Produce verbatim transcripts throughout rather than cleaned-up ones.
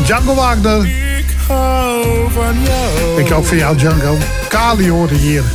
Django Wagner. Ik hou van jou. Ik ook van jou, Django. Kali hoorde hier.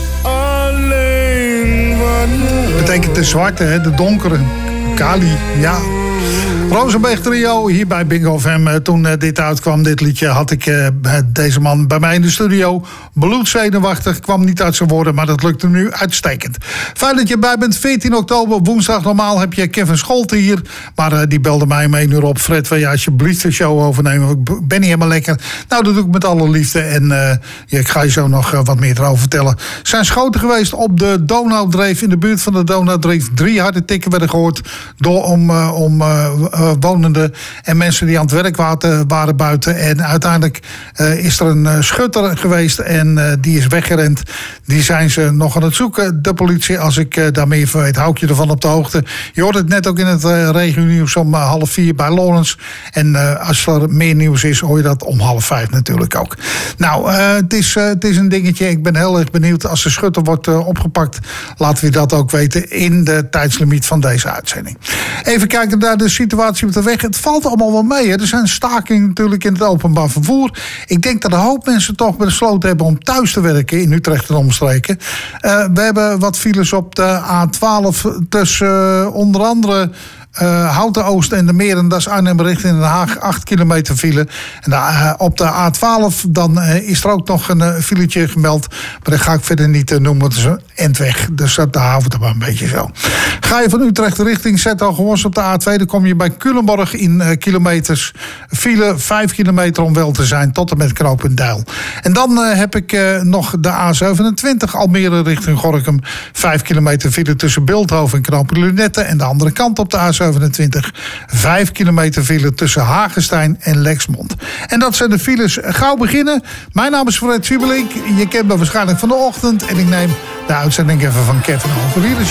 Alleen van jou. Betekent de zwarte, hè? De donkere. Kali, ja. Rozenbeek Trio, hier bij Bingo F M. Toen uh, dit uitkwam, dit liedje, had ik uh, deze man bij mij in de studio. Bloedzenuwachtig, kwam niet uit zijn woorden, maar dat lukte nu uitstekend. Fijn dat je erbij bent. veertien oktober, woensdag. Normaal heb je Kevin Scholte hier. Maar uh, die belde mij om één uur op. Fred, wil je alsjeblieft de show overnemen? Ik ben niet helemaal lekker. Nou, dat doe ik met alle liefde. En uh, ja, ik ga je zo nog uh, wat meer erover vertellen. Er zijn schoten geweest op de Donaudreef. In de buurt van de Donaudreef. Drie harde tikken werden gehoord door om... Uh, om uh, Uh, wonenden en mensen die aan het werk waren, waren buiten. En uiteindelijk uh, is er een uh, schutter geweest en uh, die is weggerend. Die zijn ze nog aan het zoeken, de politie. Als ik uh, daar meer van weet, hou ik je ervan op de hoogte. Je hoort het net ook in het uh, regionieuws om uh, half vier bij Lawrence. En uh, als er meer nieuws is, hoor je dat om half vijf natuurlijk ook. Nou, uh, het, is, uh, het is een dingetje. Ik ben heel erg benieuwd. Als de schutter wordt uh, opgepakt, laten we dat ook weten in de tijdslimiet van deze uitzending. Even kijken naar de situatie op de weg. Het valt allemaal wel mee. Hè. Er zijn stakingen natuurlijk in het openbaar vervoer. Ik denk dat een hoop mensen toch besloten hebben om thuis te werken in Utrecht en omstreken. Uh, we hebben wat files op de A twaalf tussen uh, onder andere... Uh, Houten Oost en de Meren, dat is Arnhem richting Den Haag, acht kilometer file. En uh, op de A twaalf dan uh, is er ook nog een uh, filetje gemeld. Maar dat ga ik verder niet uh, noemen, want het is een endweg. Dus dat daar houden we het maar een beetje zo. Ga je van Utrecht richting Zetogenbosch op de A twee... dan kom je bij Culemborg in uh, kilometers file. Vijf kilometer om wel te zijn, tot en met knooppunt Deil. En dan uh, heb ik uh, nog de A zevenentwintig, Almere richting Gorinchem. Vijf kilometer file tussen Bilthoven en knooppunt Lunette. En de andere kant op de A zevenentwintig. Vijf kilometer file tussen Hagestein en Lexmond. En dat zijn de files. Gauw beginnen. Mijn naam is Fred Siebelink. Je kent me waarschijnlijk van de ochtend. En ik neem de uitzending even van Kevin over. Hier is